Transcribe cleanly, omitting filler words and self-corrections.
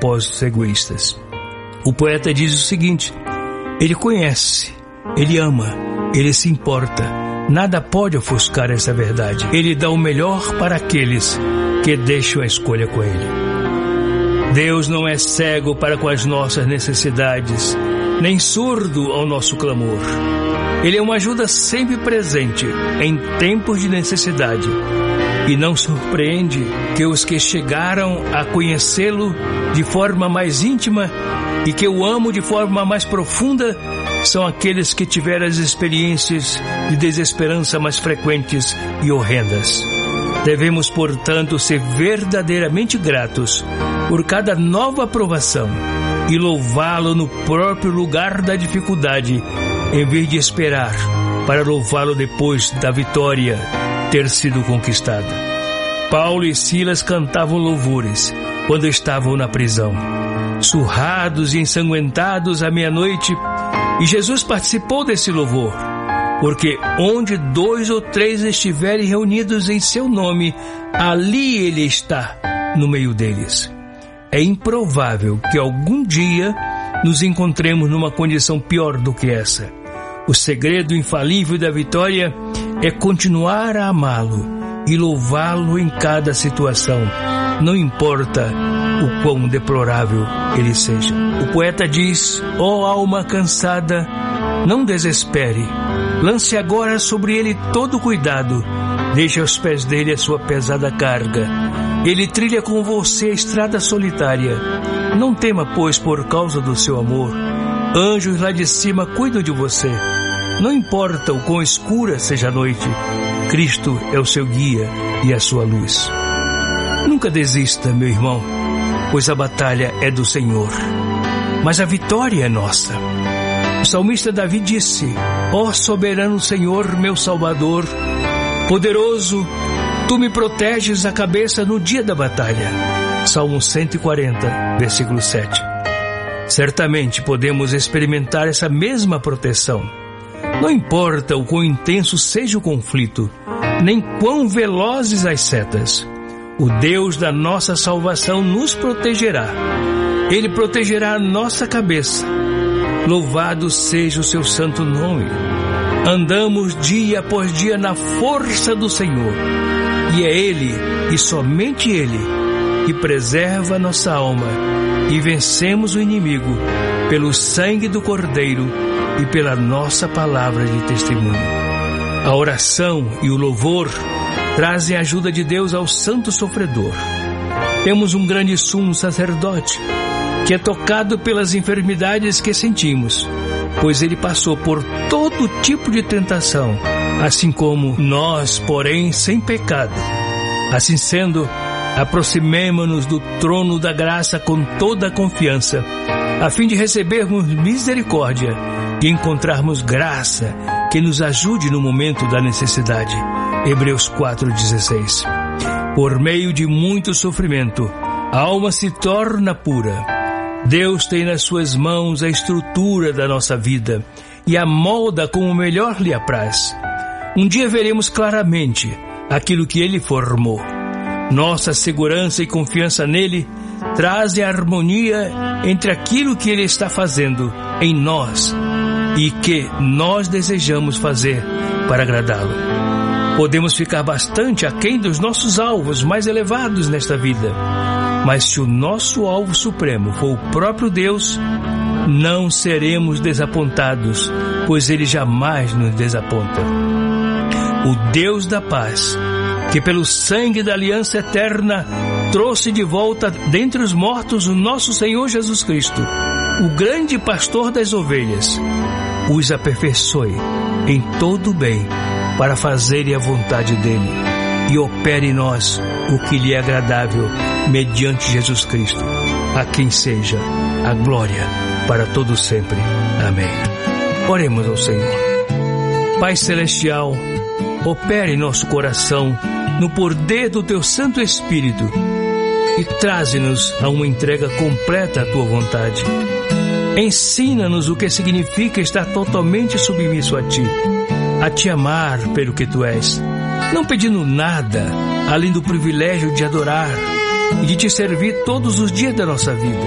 propósitos egoístas. O poeta diz o seguinte: ele conhece, ele ama, ele se importa. Nada pode ofuscar essa verdade. Ele dá o melhor para aqueles que deixam a escolha com ele. Deus não é cego para com as nossas necessidades, nem surdo ao nosso clamor. Ele é uma ajuda sempre presente em tempos de necessidade. E não surpreende que os que chegaram a conhecê-lo de forma mais íntima e que o amam de forma mais profunda são aqueles que tiveram as experiências de desesperança mais frequentes e horrendas. Devemos, portanto, ser verdadeiramente gratos por cada nova aprovação e louvá-lo no próprio lugar da dificuldade, em vez de esperar para louvá-lo depois da vitória ter sido conquistada. Paulo e Silas cantavam louvores quando estavam na prisão, surrados e ensanguentados à meia-noite, e Jesus participou desse louvor, porque onde 2 ou 3 estiverem reunidos em seu nome, ali ele está no meio deles. É improvável que algum dia nos encontremos numa condição pior do que essa. O segredo infalível da vitória é continuar a amá-lo e louvá-lo em cada situação, não importa o quão deplorável ele seja. O poeta diz: ó alma cansada, não desespere, lance agora sobre ele todo o cuidado, deixe aos pés dele a sua pesada carga. Ele trilha com você a estrada solitária. Não tema, pois, por causa do seu amor. Anjos lá de cima cuidam de você. Não importa o quão escura seja a noite, Cristo é o seu guia e a sua luz. Nunca desista, meu irmão, pois a batalha é do Senhor, mas a vitória é nossa. O salmista Davi disse: ó soberano Senhor, meu Salvador, poderoso, tu me proteges a cabeça no dia da batalha. Salmo 140, versículo 7. Certamente podemos experimentar essa mesma proteção. Não importa o quão intenso seja o conflito, nem quão velozes as setas, o Deus da nossa salvação nos protegerá. Ele protegerá a nossa cabeça. Louvado seja o seu santo nome. Andamos dia após dia na força do Senhor, e é Ele, e somente Ele, que preserva a nossa alma, e vencemos o inimigo pelo sangue do Cordeiro e pela nossa palavra de testemunho. A oração e o louvor trazem a ajuda de Deus ao santo sofredor. Temos um grande sumo sacerdote que é tocado pelas enfermidades que sentimos, pois ele passou por todo tipo de tentação, assim como nós, porém sem pecado. Assim sendo, aproximemo-nos do trono da graça com toda a confiança, a fim de recebermos misericórdia e encontrarmos graça que nos ajude no momento da necessidade. Hebreus 4,16. Por meio de muito sofrimento, a alma se torna pura. Deus tem nas suas mãos a estrutura da nossa vida e a molda como melhor lhe apraz. Um dia veremos claramente aquilo que Ele formou. Nossa segurança e confiança nele trazem a harmonia entre aquilo que Ele está fazendo em nós e que nós desejamos fazer para agradá-lo. Podemos ficar bastante aquém dos nossos alvos mais elevados nesta vida, mas se o nosso alvo supremo for o próprio Deus, não seremos desapontados, pois Ele jamais nos desaponta. O Deus da paz, que pelo sangue da aliança eterna trouxe de volta dentre os mortos o nosso Senhor Jesus Cristo, o grande pastor das ovelhas, os aperfeiçoe em todo o bem para fazerem a vontade dele e opere em nós o que lhe é agradável mediante Jesus Cristo, a quem seja a glória para todo sempre. Amém. Oremos ao Senhor. Pai Celestial, opere em nosso coração no poder do Teu Santo Espírito e traze-nos a uma entrega completa à Tua vontade. Ensina-nos o que significa estar totalmente submisso a Te amar pelo que Tu és, não pedindo nada além do privilégio de adorar e de Te servir todos os dias da nossa vida.